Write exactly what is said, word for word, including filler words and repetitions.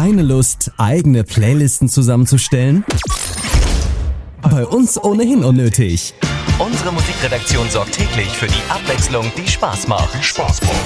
Keine Lust, eigene Playlisten zusammenzustellen? Bei uns ohnehin unnötig. Unsere Musikredaktion sorgt täglich für die Abwechslung, die Spaß macht. Spaß macht.